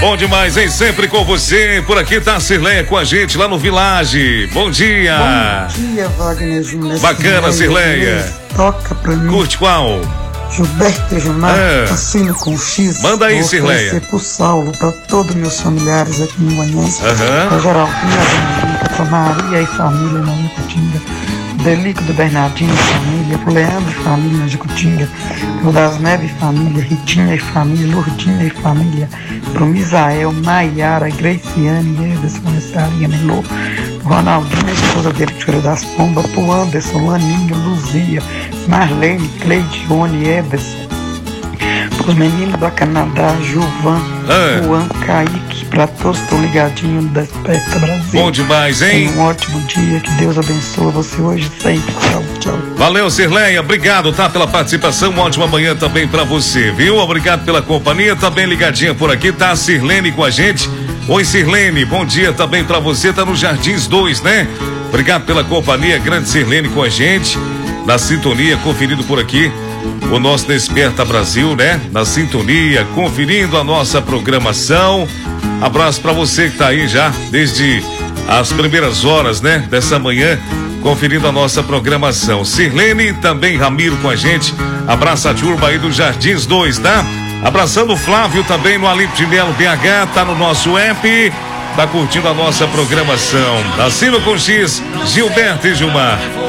Bom demais, hein? Sempre com você. Por aqui tá a Cirleia com a gente lá no Village. Bom dia. Bom dia, Wagner Júnior. Bacana, Cirleia. Toca pra mim. Curte qual? Gilberto e Gilmar, assino com X. Manda aí, Cirleia. Vou oferecer pro Saulo, pra todos meus familiares aqui no Manhãs. Pra Geraldinha, pra Maria e família na Icutinga. Delico do Bernardinho e família, pro Leandro e família na Jicutinga, pro Das Neves e família, Ritinha e família, Lourdinha e família, pro Misael, Maiara, Graciane, Ederson, Nessarinha, Melô, pro Ronaldinho, a esposa dele, Tiro das Pombas, pro Anderson, Laninho, Luzia, Marlene, Cleidione, Ederson, pros meninos do Canadá, Gilvan, Juan, Kaique, pra todos, tô ligadinho no Desperta Brasil. Bom demais, hein? Tenha um ótimo dia, que Deus abençoe você hoje e sempre. Tchau, tchau. Valeu, Cirleia, obrigado, tá, pela participação, uma ótima manhã também pra você, viu? Obrigado pela companhia, também ligadinha por aqui, tá a Sirlene com a gente. Oi, Sirlene, bom dia também pra você, tá no Jardins 2, né? Obrigado pela companhia, grande Sirlene com a gente, na sintonia, conferindo por aqui o nosso Desperta Brasil, né? Na sintonia, conferindo a nossa programação. Abraço pra você que tá aí já desde as primeiras horas, né? Dessa manhã, conferindo a nossa programação. Sirlene, também Ramiro com a gente. Abraço a turma aí do Jardins 2, tá? Abraçando o Flávio também no Alípio de Melo BH, tá no nosso app, tá curtindo a nossa programação. Assino com X, Gilberto e Gilmar.